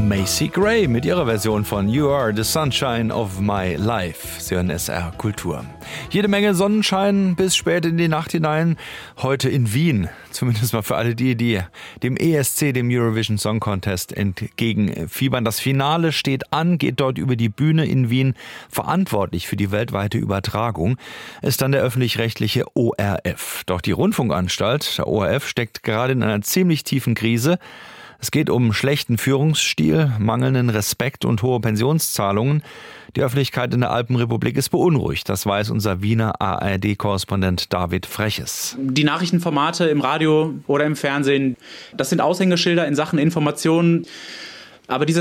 Macy Gray mit ihrer Version von You Are the Sunshine of My Life. Sie hören SR Kultur. Jede Menge Sonnenschein bis spät in die Nacht hinein. Heute in Wien. Zumindest mal für alle die dem ESC, dem Eurovision Song Contest, entgegenfiebern. Das Finale steht an, geht dort über die Bühne in Wien. Verantwortlich für die weltweite Übertragung ist dann der öffentlich-rechtliche ORF. Doch die Rundfunkanstalt, der ORF, steckt gerade in einer ziemlich tiefen Krise. Es geht um schlechten Führungsstil, mangelnden Respekt und hohe Pensionszahlungen. Die Öffentlichkeit in der Alpenrepublik ist beunruhigt. Das weiß unser Wiener ARD-Korrespondent David Freches. Die Nachrichtenformate im Radio oder im Fernsehen, das sind Aushängeschilder in Sachen Informationen. Aber diese